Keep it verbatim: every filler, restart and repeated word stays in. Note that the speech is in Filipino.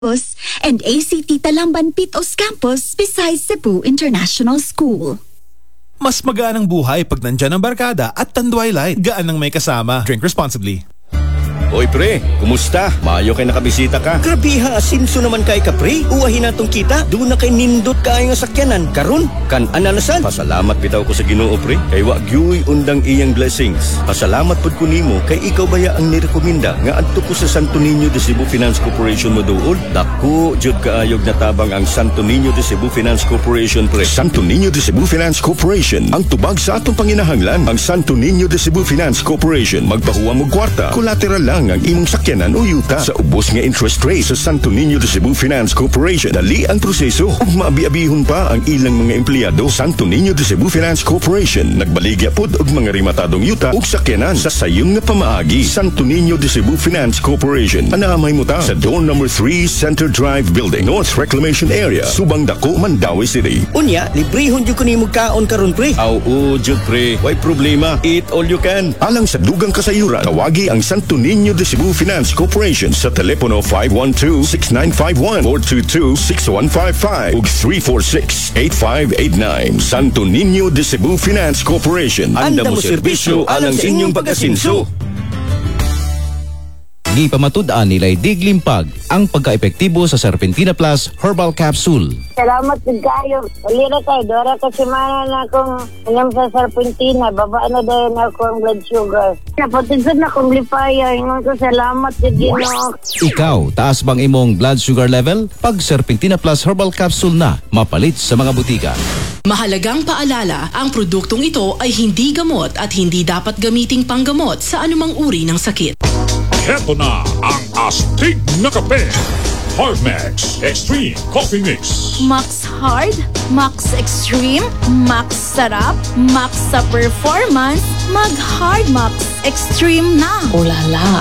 Campus and A C T Talamban Pitos Campus besides Cebu International School. Mas magaan ang buhay pag nandyan ang barkada at Tanduay Light. Gaan ang may kasama. Drink responsibly. Oy pre, kumusta? Maayo kay nakabisita ka. Grabiha, asinso naman kay ka pre. Uwahin natong kita. Doon na kay nindot kayo nga sakyanan. Karon, kan ananasan. Pasalamat bitaw ko sa Ginoo pre. Kay wa gyuy undang iyang blessings. Pasalamat pud ko nimo kay ikaw baya ang nirekomenda nga adto ko sa Santo Niño de Cebu Finance Corporation mo duol. Dako jud kaayog na tabang ang Santo Niño de Cebu Finance Corporation pre. Santo Niño de Cebu Finance Corporation. Ang tubag sa atong panginahanglan. Ang Santo Niño de Cebu Finance Corporation. Magpahuwa mo kwarta. Collateral lang ang imong sakyanan o yuta sa ubos nga interest rate sa Santo Niño de Cebu Finance Corporation. Dali ang proseso ug maabi-abihon pa ang ilang mga empleyado. Santo Niño de Cebu Finance Corporation nagbaligya pod og mga rematadong yuta ug sakyanan sa sayon nga pamaagi. Santo Niño de Cebu Finance Corporation. Anaamay mo ta sa door number three Center Drive Building, North Reclamation Area, Subang Dako, Mandawi City. Unya, librehon jud ko nimo kaon karon pre. Aw, oo jud pre. Why problema? Eat all you can. Alang sa dugang kasayuran, tawagi ang Santo Niño de Cebu Finance Corporation sa telepono five one two, six nine five one, four two two, six one five five ug three four six, eight five eight nine. Santo Niño de Cebu Finance Corporation. Anda mo serbisyo alang sa inyong pag-asinso. Gipamatud-an nila'y Diglimpag ang pagka-epektibo sa Serpentina Plus Herbal Capsule. Salamat din kayo. Ulira kayo, dora ka semana na akong inom sa Serpentina. Baba na dahil na akong blood sugar. Napatigod na akong lipaya. Ingon ko salamat din Ginoo. Ikaw, taas bang imong blood sugar level? Pag Serpentina Plus Herbal Capsule na, mapalit sa mga butika. Mahalagang paalala, ang produktong ito ay hindi gamot at hindi dapat gamiting panggamot sa anumang uri ng sakit. Heto na ang astig na kape. Hardmax Extreme Coffee Mix. Max Hard, Max Extreme, Max Sarap, Max sa performance, mag Hard Max Extreme na. Ulala.